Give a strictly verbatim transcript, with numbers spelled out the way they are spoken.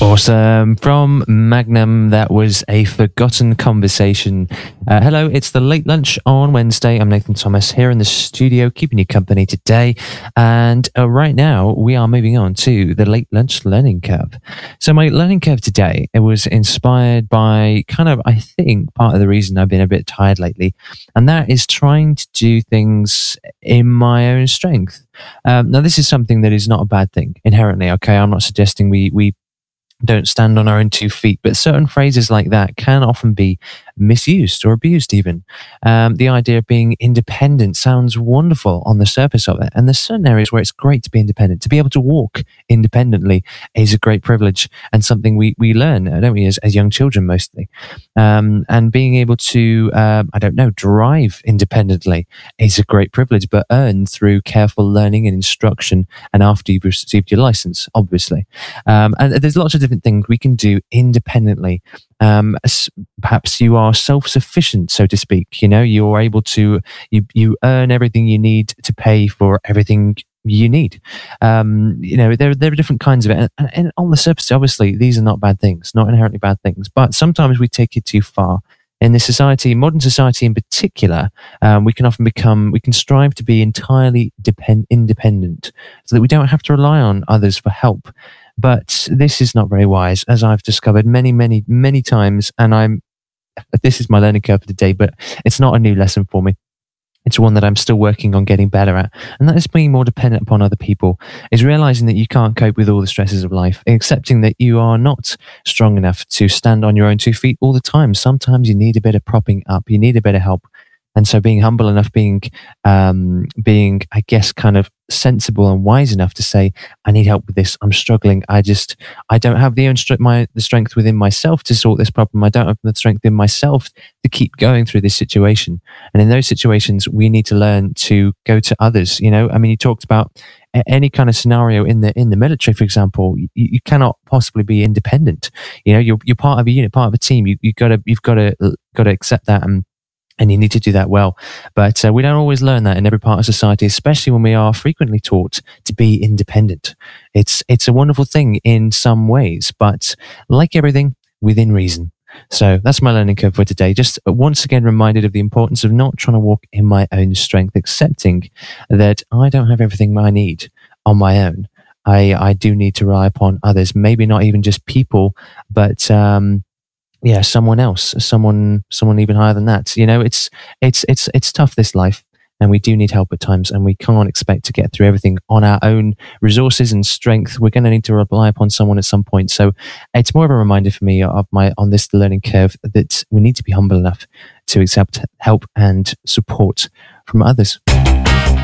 Awesome. From Magnum, that was A Forgotten Conversation. Uh, hello, it's the Late Lunch on Wednesday. I'm Nathan Thomas here in the studio, keeping you company today. And uh, right now, we are moving on to the Late Lunch Learning Curve. So my learning curve today, it was inspired by kind of, I think, part of the reason I've been a bit tired lately. And that is trying to do things in my own strength. Um, now, this is something that is not a bad thing inherently. Okay, I'm not suggesting we we don't stand on our own two feet, but certain phrases like that can often be misused or abused even. Um, the idea of being independent sounds wonderful on the surface of it, and there's certain areas where it's great to be independent. To be able to walk independently is a great privilege and something we, we learn, don't we, as, as young children mostly. Um, and being able to, um, I don't know, drive independently is a great privilege, but earned through careful learning and instruction and after you've received your license, obviously. Um, and there's lots of different things we can do independently. Um, perhaps you are self-sufficient, so to speak. You know, you're able to, you, you earn everything you need to pay for everything you need. Um, you know, there, there are different kinds of it. And, and on the surface, obviously, these are not bad things, not inherently bad things, but sometimes we take it too far. In this society, modern society in particular, um, we can often become, we can strive to be entirely depend, independent so that we don't have to rely on others for help. But this is not very wise, as I've discovered many, many, many times. And I'm, this is my learning curve for today, but it's not a new lesson for me. It's one that I'm still working on getting better at. And that is being more dependent upon other people, is realizing that you can't cope with all the stresses of life, accepting that you are not strong enough to stand on your own two feet all the time. Sometimes you need a bit of propping up. You need a bit of help. And so being humble enough, being, um, being, I guess, kind of sensible and wise enough to say, I need help with this. I'm struggling. I just, I don't have the, own str- my, the strength within myself to sort this problem. I don't have the strength in myself to keep going through this situation. And in those situations, we need to learn to go to others. You know, I mean, you talked about any kind of scenario in the in the military, for example. You, you cannot possibly be independent. You know, you're you're part of a unit, part of a team. You you got to you've got to got to accept that and. And you need to do that well. But uh, we don't always learn that in every part of society, especially when we are frequently taught to be independent. It's it's a wonderful thing in some ways, but like everything, within reason. So that's my learning curve for today. Just once again reminded of the importance of not trying to walk in my own strength, accepting that I don't have everything I need on my own. I, I do need to rely upon others, maybe not even just people, but... Um, Yeah, someone else, someone, someone even higher than that. You know, it's it's it's it's tough, this life, and we do need help at times, and we can't expect to get through everything on our own resources and strength. We're going to need to rely upon someone at some point. So it's more of a reminder for me of my on this learning curve that we need to be humble enough to accept help and support from others.